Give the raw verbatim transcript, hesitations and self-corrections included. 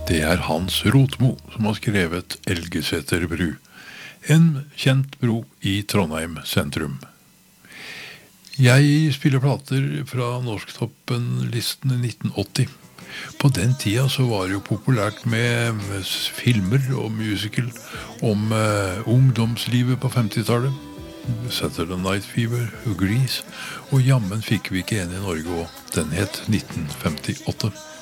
Det er Hans Rotmo som har skrevet Elgeseter bru, en kjent bro i Trondheim sentrum. Jeg spiller plater fra Norsktoppen-listen i nitten åtti. På den tida så var det jo populært med filmer og musical om uh, ungdomslivet på femtitallet. Saturday Night Fever, Grease, og jammen fikk vi ikke en i Norge, og den het nitten femtiåtte.